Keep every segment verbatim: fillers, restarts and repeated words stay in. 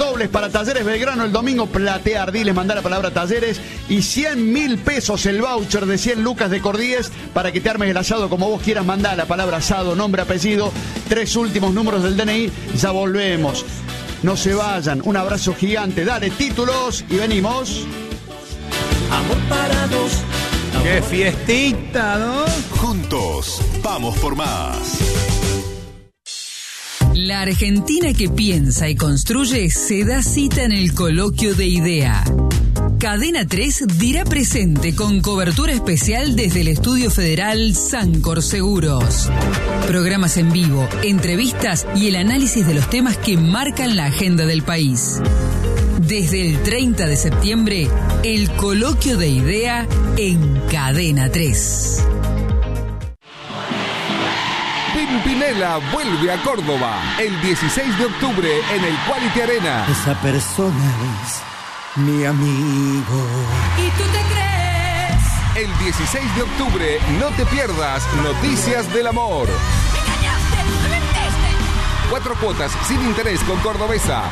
dobles para Talleres Belgrano el domingo. Platea Ardiles, mandá la palabra Talleres. Y cien mil pesos el voucher de cien lucas de Cordíes para que te armes el asado como vos quieras. Mandá la palabra asado, nombre, apellido, tres últimos números del D N I. Ya volvemos. No se vayan. Un abrazo gigante. Dale títulos y venimos. Amor para dos. ¡Qué fiestita, ¿no? Juntos, vamos por más. La Argentina que piensa y construye se da cita en el Coloquio de Idea. Cadena tres dirá presente con cobertura especial desde el Estudio Federal Sancor Seguros. Programas en vivo, entrevistas y el análisis de los temas que marcan la agenda del país. Desde el treinta de septiembre, el Coloquio de Idea en Cadena tres. Pimpinela vuelve a Córdoba el dieciséis de octubre en el Quality Arena. Esa persona es mi amigo. ¿Y tú te crees? El dieciséis de octubre no te pierdas Noticias del Amor. ¡Me engañaste! ¡Me mentiste! Cuatro cuotas sin interés con Cordobesa.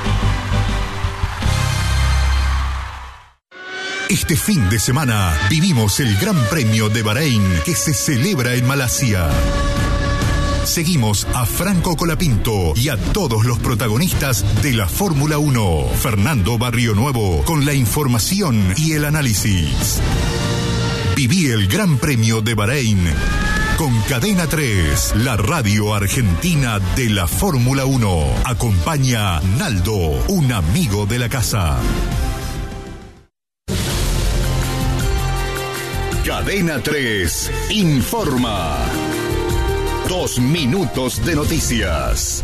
Este fin de semana vivimos el Gran Premio de Bahrein que se celebra en Malasia. Seguimos a Franco Colapinto y a todos los protagonistas de la Fórmula uno. Fernando Barrionuevo con la información y el análisis. Viví el Gran Premio de Bahrein con Cadena tres, la radio argentina de la Fórmula uno. Acompaña Naldo, un amigo de la casa. Cadena tres informa. Dos minutos de noticias.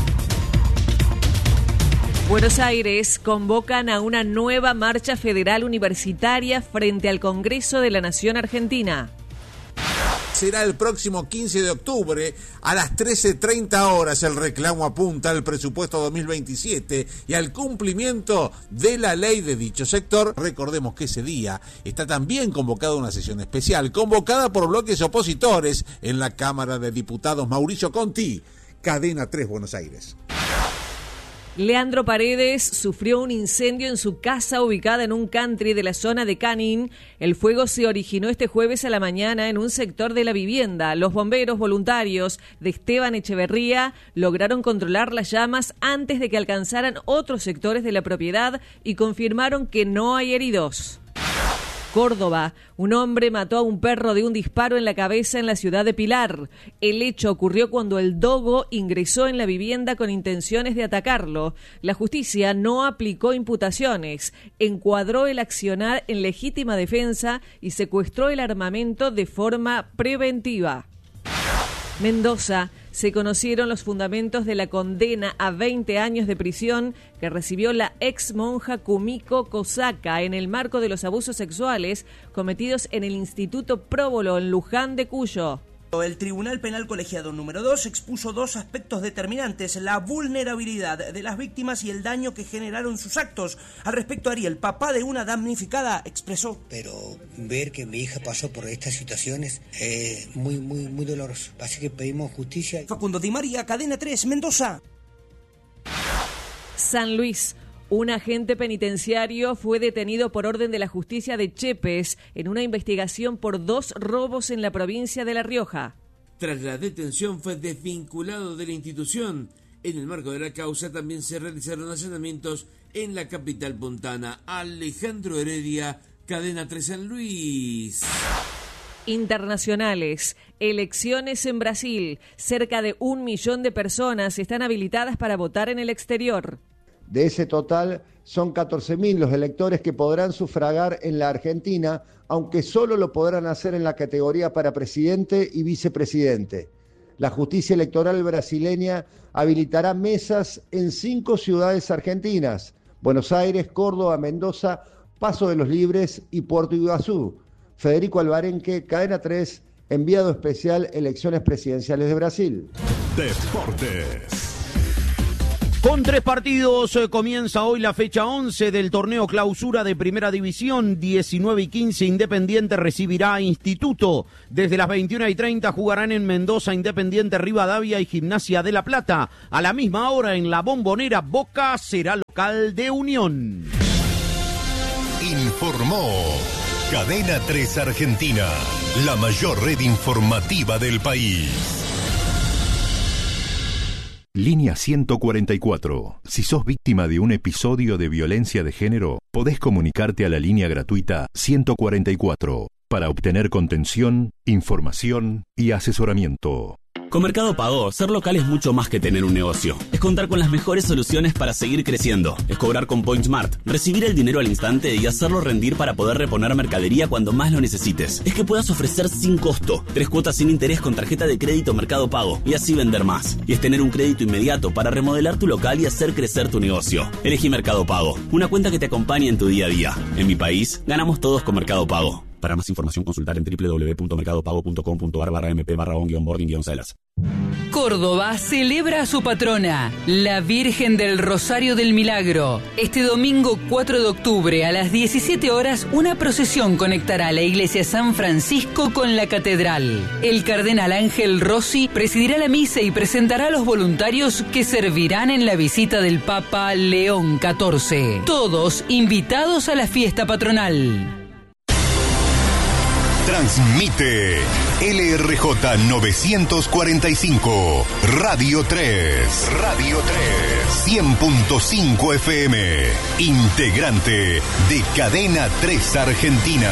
Buenos Aires convocan a una nueva marcha federal universitaria frente al Congreso de la Nación Argentina. Será el próximo quince de octubre a las trece treinta horas. El reclamo apunta al presupuesto dos mil veintisiete y al cumplimiento de la ley de dicho sector. Recordemos que ese día está también convocada una sesión especial, convocada por bloques opositores en la Cámara de Diputados. Mauricio Conti, Cadena tres, Buenos Aires. Leandro Paredes sufrió un incendio en su casa ubicada en un country de la zona de Canin. El fuego se originó este jueves a la mañana en un sector de la vivienda. Los bomberos voluntarios de Esteban Echeverría lograron controlar las llamas antes de que alcanzaran otros sectores de la propiedad y confirmaron que no hay heridos. Córdoba, un hombre mató a un perro de un disparo en la cabeza en la ciudad de Pilar. El hecho ocurrió cuando el dogo ingresó en la vivienda con intenciones de atacarlo. La justicia no aplicó imputaciones, encuadró el accionar en legítima defensa y secuestró el armamento de forma preventiva. Mendoza. Se conocieron los fundamentos de la condena a veinte años de prisión que recibió la ex monja Kumiko Kosaka en el marco de los abusos sexuales cometidos en el Instituto Próbolo en Luján de Cuyo. El Tribunal Penal Colegiado número dos expuso dos aspectos determinantes: la vulnerabilidad de las víctimas y el daño que generaron sus actos. Al respecto, Ariel, papá de una damnificada, expresó: pero ver que mi hija pasó por estas situaciones es muy, muy, muy doloroso. Así que pedimos justicia. Facundo Di María, Cadena tres, Mendoza. San Luis. Un agente penitenciario fue detenido por orden de la justicia de Chepes en una investigación por dos robos en la provincia de La Rioja. Tras la detención fue desvinculado de la institución. En el marco de la causa también se realizaron allanamientos en la capital puntana. Alejandro Heredia, Cadena tres San Luis. Internacionales. Elecciones en Brasil. Cerca de un millón de personas están habilitadas para votar en el exterior. De ese total, son catorce mil los electores que podrán sufragar en la Argentina, aunque solo lo podrán hacer en la categoría para presidente y vicepresidente. La justicia electoral brasileña habilitará mesas en cinco ciudades argentinas: Buenos Aires, Córdoba, Mendoza, Paso de los Libres y Puerto Iguazú. Federico Alvarenque, Cadena tres, enviado especial Elecciones Presidenciales de Brasil. Deportes. Con tres partidos eh, comienza hoy la fecha once del torneo clausura de Primera División. diecinueve y quince Independiente recibirá a Instituto. Desde las veintiuna y treinta jugarán en Mendoza Independiente, Rivadavia y Gimnasia de La Plata. A la misma hora en La Bombonera, Boca será local de Unión. Informó Cadena tres Argentina, la mayor red informativa del país. Línea ciento cuarenta y cuatro. Si sos víctima de un episodio de violencia de género, podés comunicarte a la línea gratuita ciento cuarenta y cuatro para obtener contención, información y asesoramiento. Con Mercado Pago, ser local es mucho más que tener un negocio. Es contar con las mejores soluciones para seguir creciendo. Es cobrar con PointSmart, recibir el dinero al instante y hacerlo rendir para poder reponer mercadería cuando más lo necesites. Es que puedas ofrecer sin costo, tres cuotas sin interés con tarjeta de crédito Mercado Pago y así vender más. Y es tener un crédito inmediato para remodelar tu local y hacer crecer tu negocio. Elegí Mercado Pago, una cuenta que te acompañe en tu día a día. En mi país, ganamos todos con Mercado Pago. Para más información, consultar en doble u doble u doble u punto mercado pago punto com punto a r barra m p barra on guion boarding guion celas. Córdoba celebra a su patrona, la Virgen del Rosario del Milagro. Este domingo cuatro de octubre a las diecisiete horas, una procesión conectará la iglesia San Francisco con la catedral. El cardenal Ángel Rossi presidirá la misa y presentará a los voluntarios que servirán en la visita del Papa León catorce. Todos invitados a la fiesta patronal. Transmite L R J novecientos cuarenta y cinco, Radio tres. Radio tres. cien punto cinco F M. Integrante de Cadena tres Argentina.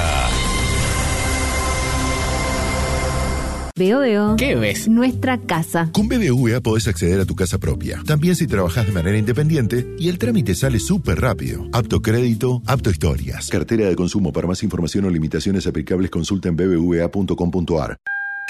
Veo, veo. ¿Qué ves? Nuestra casa. Con B B V A podés acceder a tu casa propia. También si trabajás de manera independiente y el trámite sale súper rápido. Apto crédito, apto historias. Cartera de consumo. Para más información o limitaciones aplicables consulta en b b v a punto com punto a r.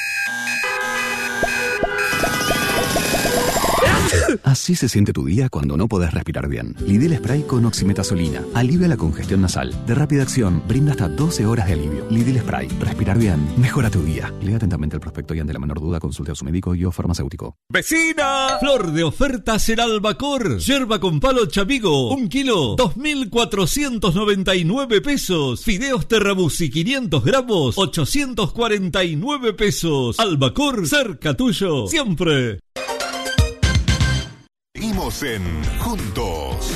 Así se siente tu día cuando no podés respirar bien. Lidl Spray con oximetazolina. Alivia la congestión nasal. De rápida acción, brinda hasta doce horas de alivio. Lidl Spray. Respirar bien. Mejora tu día. Lea atentamente el prospecto y ante la menor duda consulte a su médico y o farmacéutico. ¡Vecina! Flor de ofertas en Albacor. Yerba con palo chamigo. Un kilo. dos mil cuatrocientos noventa y nueve pesos. Fideos Terrabusi quinientos gramos. ochocientos cuarenta y nueve pesos. Albacor, cerca tuyo. Siempre. Seguimos en Juntos.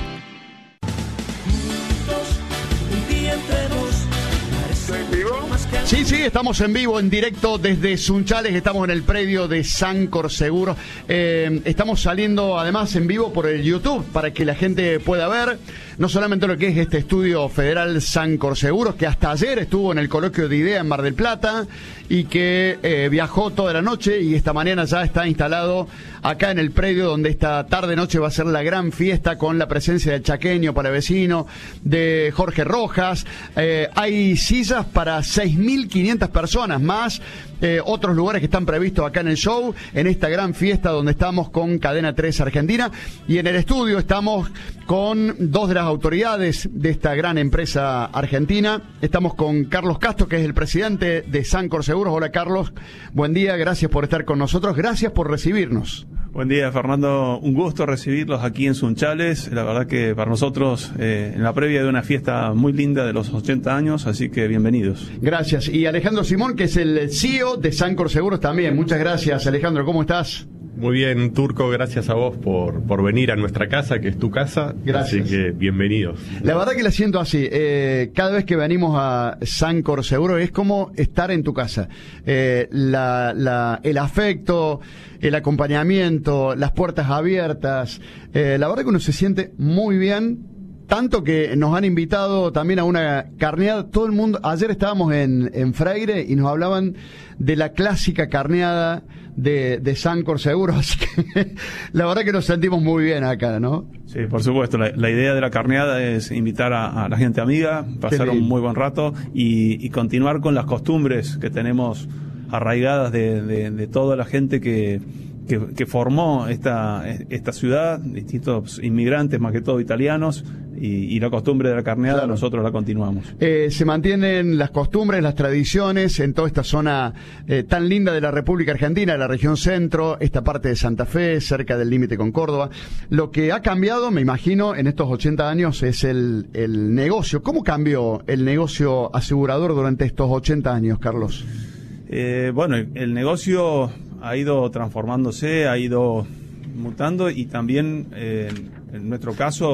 Sí, sí, estamos en vivo, en directo desde Sunchales, estamos en el predio de Sancor Seguros. Eh, estamos saliendo además en vivo por el YouTube para que la gente pueda ver no solamente lo que es este estudio federal Sancor Seguros, que hasta ayer estuvo en el coloquio de IDEA en Mar del Plata y que eh, viajó toda la noche y esta mañana ya está instalado acá en el predio donde esta tarde-noche va a ser la gran fiesta con la presencia del chaqueño palavecino, de Jorge Rojas. Eh, hay sillas para seis mil quinientas personas más. Eh, otros lugares que están previstos acá en el show, en esta gran fiesta donde estamos con Cadena tres Argentina, y en el estudio estamos con dos de las autoridades de esta gran empresa argentina. Estamos con Carlos Castro, que es el presidente de Sancor Seguros. Hola Carlos, buen día, gracias por estar con nosotros, gracias por recibirnos. Buen día, Fernando, un gusto recibirlos aquí en Sunchales. La verdad que para nosotros eh, en la previa de una fiesta muy linda de los ochenta años, así que bienvenidos. Gracias. Y Alejandro Simón, que es el C E O de Sancor Seguros también. Muchas gracias, Alejandro, ¿cómo estás? Muy bien, Turco, gracias a vos por, por venir a nuestra casa, que es tu casa. Gracias. Así que bienvenidos. La verdad que la siento así. Eh, cada vez que venimos a Sancor Seguros es como estar en tu casa. Eh, la, la, el afecto, el acompañamiento, las puertas abiertas. Eh, la verdad que uno se siente muy bien. Tanto que nos han invitado también a una carneada. Todo el mundo, ayer estábamos en, en Freire y nos hablaban de la clásica carneada de, de Sancor Seguros, así que la verdad que nos sentimos muy bien acá, ¿no? Sí, por supuesto. La, la idea de la carneada es invitar a, a la gente amiga, pasar un muy buen rato y, y continuar con las costumbres que tenemos arraigadas de, de, de toda la gente que Que, que formó esta, esta ciudad, distintos inmigrantes, más que todo italianos, y, y la costumbre de la carneada, claro, nosotros la continuamos. Eh, se mantienen las costumbres, las tradiciones en toda esta zona eh, tan linda de la República Argentina, la región centro, esta parte de Santa Fe, cerca del límite con Córdoba. Lo que ha cambiado, me imagino, en estos ochenta años es el, el negocio. ¿Cómo cambió el negocio asegurador durante estos ochenta años, Carlos? Eh, bueno, el, el negocio ha ido transformándose, ha ido mutando y también eh, en nuestro caso